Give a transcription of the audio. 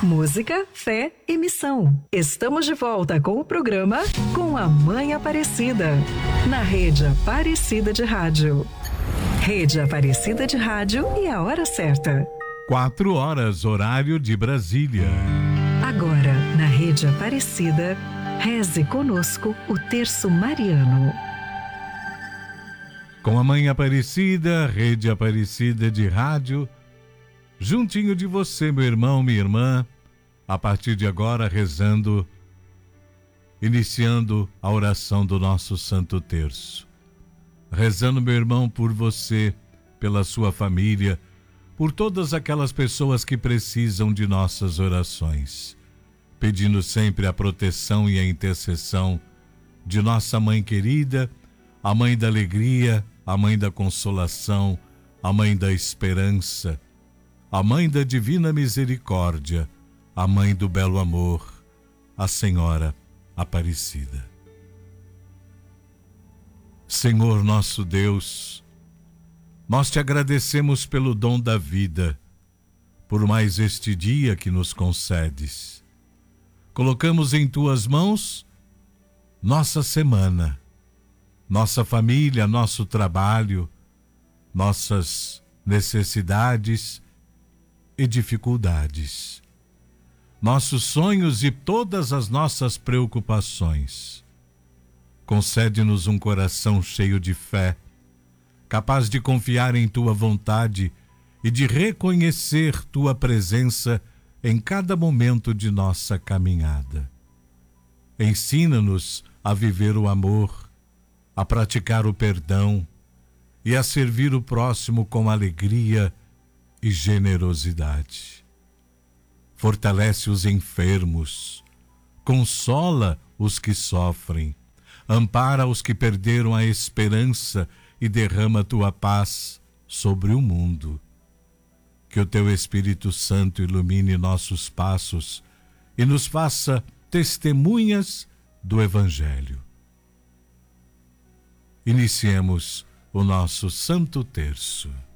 Música, fé e missão. Estamos de volta com o programa Com a Mãe Aparecida, na Rede Aparecida de Rádio. Rede Aparecida de Rádio e a hora certa. 4h, horário de Brasília. Agora, na Rede Aparecida, reze conosco o Terço Mariano. Com a Mãe Aparecida, Rede Aparecida de Rádio, juntinho de você, meu irmão, minha irmã, a partir de agora rezando, iniciando a oração do nosso Santo Terço. Rezando, meu irmão, por você, pela sua família, por todas aquelas pessoas que precisam de nossas orações, pedindo sempre a proteção e a intercessão de nossa Mãe querida, a Mãe da alegria, a Mãe da consolação, a Mãe da esperança, a Mãe da divina misericórdia, a Mãe do belo amor, a Senhora Aparecida. Senhor nosso Deus, nós te agradecemos pelo dom da vida, por mais este dia que nos concedes. Colocamos em tuas mãos nossa semana, nossa família, nosso trabalho, nossas necessidades e dificuldades, nossos sonhos e todas as nossas preocupações. Concede-nos um coração cheio de fé, capaz de confiar em tua vontade e de reconhecer tua presença em cada momento de nossa caminhada. Ensina-nos a viver o amor, a praticar o perdão e a servir o próximo com alegria e generosidade. Fortalece os enfermos, consola os que sofrem, ampara os que perderam a esperança e derrama tua paz sobre o mundo. Que o teu Espírito Santo ilumine nossos passos e nos faça testemunhas do Evangelho. Iniciemos o nosso Santo Terço.